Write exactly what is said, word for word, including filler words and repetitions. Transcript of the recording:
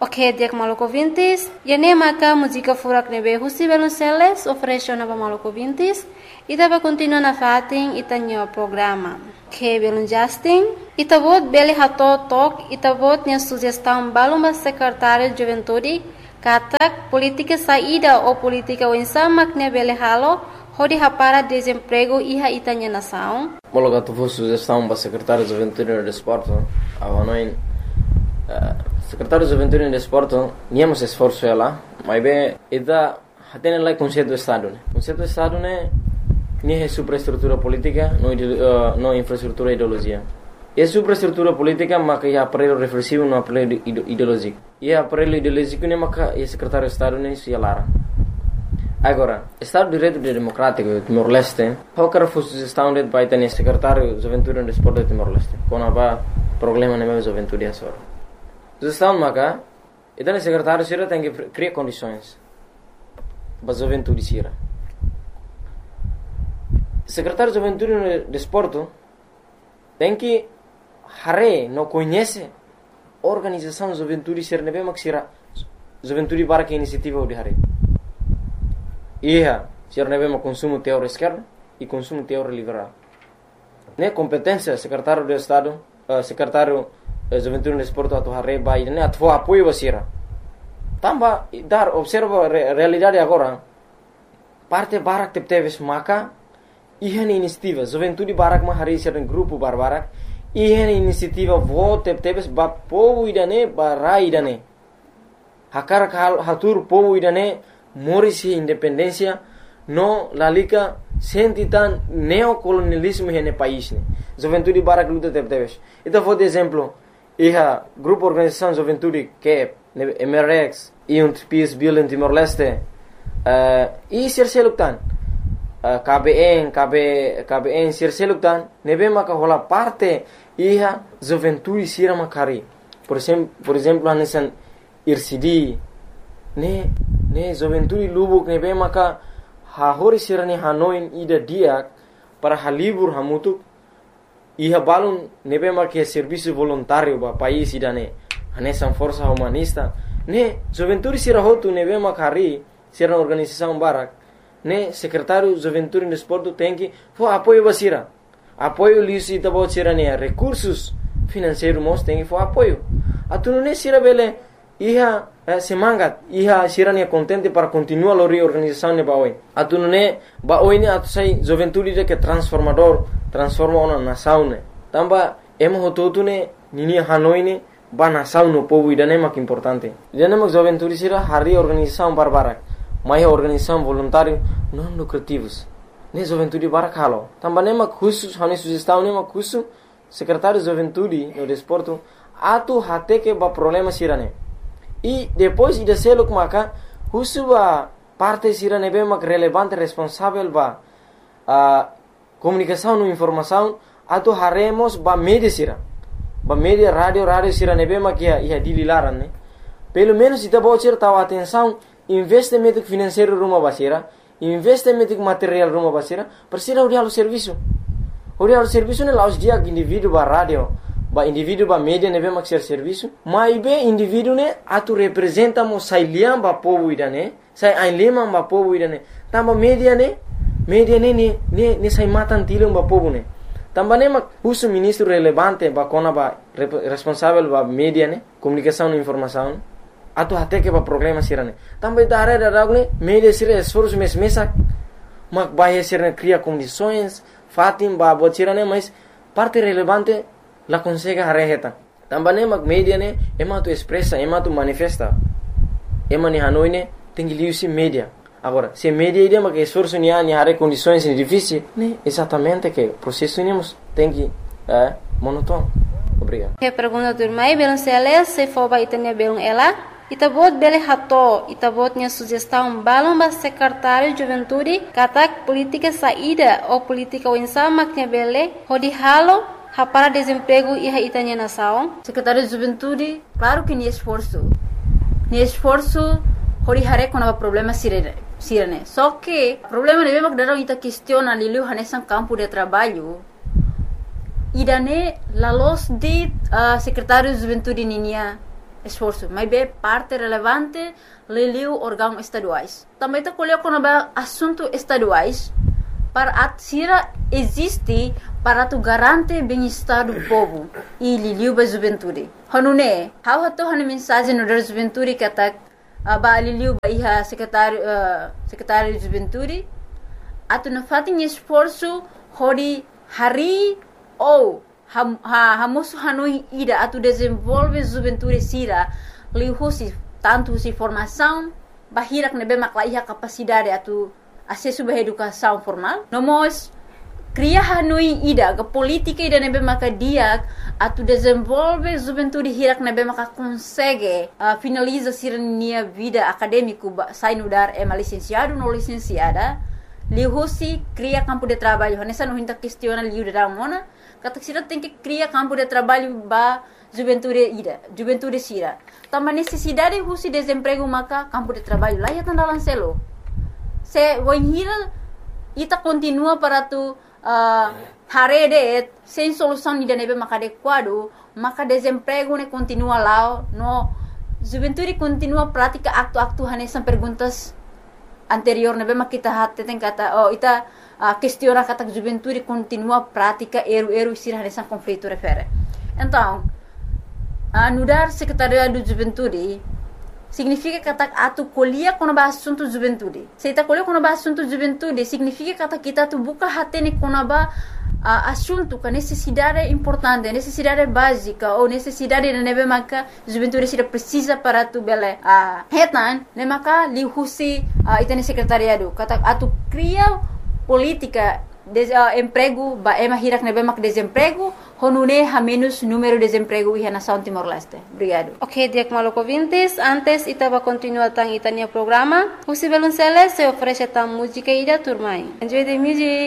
Ok, dia que maluco vintis, e nem maca música furak nebe husi Velonceles ofereceu nova maluco vintis, e tava continua na fatin e tanho programa. Que belum Justin, e tavot beli hato tok, e tavot nya sugestão balumba secretário de juventude, katak política saída ou política winsama que beli halo, hodi hapara desemprego iha itanya nação. Mologa tu vou sugestão para secretário de juventude e desporto, avanoin secretário de juventude e desporto, niamos esforço ela, mas bem, ida hatene lá conceito do estado, né? Conceito do estado né, nem é superestrutura política, não uh, não infraestrutura ideologia. É superestrutura política, mas é aparelho reflexivo, não aparelho ideológico. E é aparelho ideológico né, mas é secretário de estado né, se alara. Agora, Estado de Direito Democrático de Timor-Leste, qualquer sugestão de vai ter secretário de juventude e desporto de Timor-Leste, quando há problema na minha juventude essa hora. Sugestão maca, então o secretário sira tem que criar condições para a juventude sira. Secretário de juventude e desporto tem que hare não conhece organização de juventude sira nebe mak sira juventude para que iniciativa de hare. Ia, sira nebe mak consumo teórico esquerdo e consumo teórico liberal. Ne competência secretário de Estado, uh, secretário de juventude e desporto atu hare bai ne atu apoio sira. Tamba dar observa re, realidade agora. Parte barak tep teves maka ihan inisiativa juventude barak ma hari sira grupo barbarak ihan inisiativa vo tep teves ba povo idane barai idane. Hakar hal hatur povo idane morisi independência no lalika sentitan neocolonialismo hene país ne. Juventude barak luta tep teves. Então vou de exemplo iha grupo organização juventude que M R X e um Peace Bill em Timor-Leste uh, e sirseluktan uh, K B N K B K B N sirseluktan nebe maka hola parte iha juventude sira makari por exemplo por exemplo hanesan I R C D ne ne juventude lubuk nebe maka ha hori sira ne hanoin ida dia para halibur hamutuk iha balun nebe maka serviço voluntário ba país idane hanesan força humanista ne juventude sira hotu nebe makari sira organização barak ne secretário juventude e desporto tem que for apoio basira apoio lisi tabo sira ne recursos financeiros mos tem que for apoio atunu ne sira bele iha eh, semangat iha sira ne contente para continuar a reorganização ne baoi atunu ne baoi ne atu sai juventude de que transformador transforma uma nação ne tamba emo hotu ne nini hanoi ne ba nação no povo idane mak importante idane mak juventude sira hari organização barbarak mai organização voluntário não lucrativos ne juventude barak halo tamba ne mak khusus hani sugestão ne mak khusus secretário de juventude no desporto atu hate que ba problema sira ne e depois ida seluk maka khusus ba parte sira ne be mak relevante responsável ba a comunicação no informação atu haremos ba media sira ba media radio radio sira nebe makia ia dililaran ne pelo menos ita bocir tahu atenção investimento financeiro rumah basira investimento material rumah basira persira uri halu serviço uri halu serviço ne laus dia indivíduo ba radio ba indivíduo ba media nebe maksir serviço mai be indivíduo ne atu representa mo sai liam ba povo idane sai ai lema ba povo idane tamba media ne media ne ne ne, ne sai matan tilum ba povo ne também mak uso ministro relevante ba kona ba responsável ba media ne comunicação e informação atu até que ba problema sirane também da área da ne media sira esforço mes mesa mak ba sira cria condições fatim ba botirane mas parte relevante la consegue hareheta também mak media ne ema tu expressa ema tu manifesta ema ni hanoi ne tengi liusi media. Agora, se media ideia que esforço ni ani hare condições difíceis, né? Exatamente que processo nemos tem que é monótono. Obrigado. Que pergunta do irmão Velonceles se for ba itanya belum ela, itabot bele hato, itabot nya sugestão balon ba secretário de juventude, katak política saída ou política winsama nya bele, hodi halo ha para desemprego e ha itanya nação. Secretário de juventude, claro que ni esforço. Ni esforço hori hare quando há problema sirene. Sirene. Só que o problema é que dalam ita questiona lilu hanesan campo de trabalho. Idane la los de uh, secretário de juventude ninia esforço, mas é parte relevante liliu órgãos estaduais. Também está colhendo quando vai assunto estaduais para a tira existe para tu garante bem-estar do povo e liliu a juventude. Hanune, how hato hanu mensagem no da juventude que tá ba liliu ba iha secretário uh, secretário de juventude atu na fatin esforço hori hari ou ha ha hamosu hanui ida atu desenvolve juventude sira lihusi tanto si formação bahirak nebe makla iha capacidade atu acesso à educação formal nomos cria hanui ida ke política ida nebe maka dia atu desenvolve juventude hirak nebe maka consegue uh, finaliza sirnia vida acadêmico sai no dar é licenciado no licenciada lihusi cria campo de trabalho nessa não hinta questiona liu da mona kata sira tem que cria campo de trabalho ba juventude ida juventude sira tama necessidade husi desemprego maka campo de trabalho lá ya tandalan selo se voinhira ita continua para tu Uh, harede sem solução de nebe maka adequado maka desemprego ne continua lá no juventude continua prática acto-acto hanesan perguntas anterior nebe maka kita hatte tem kata oh ita uh, questiona kata juventude continua prática eru-eru isir hanesan conflito refere então uh, nudar secretariado do juventude significa kata atu colhia quando ba assunto juventude. Se ita colhia quando ba assunto juventude, significa kata kita tu buka hatene quando ba uh, assunto com necessidade importante, necessidade básica ou necessidade de nebe maka juventude sira precisa para tu bele. Ah, uh, hetan ne maka li husi uh, itane secretariado. Kata atu cria política de uh, emprego ba ema hirak nebe mak desemprego honune ha menos número de desemprego e na São Timor-Leste. Obrigado. Ok, Diak Maloko ouvintes, antes itava continuar tang itania programa, o Sibelunceles se oferece tam música e da turma. Enjoy the music.